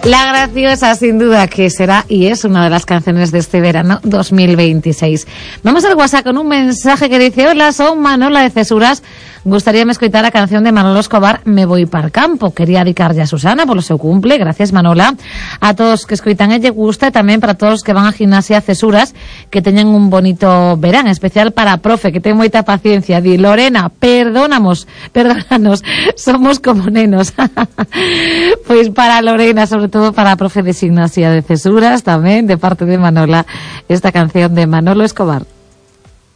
La graciosa, sin duda, que será y es una de las canciones de este verano 2026. Vamos al WhatsApp con un mensaje que dice: hola, son Manola de Cesuras. Gustaríem escoitar a canción de Manolo Escobar, Me voy pa'l campo. Quería dedicarlle a Susana polo seu cumple. Gracias, Manola. A todos que escoitan lle gusta, e tamén para todos que van a Gimnasia Cesuras, que teñan un bonito verán, especial para a profe, que ten moita paciencia. Di, Lorena, perdónanos, somos como nenos. Pois para Lorena, sobre todo para a profe de Gimnasia de Cesuras, tamén, de parte de Manola, esta canción de Manolo Escobar.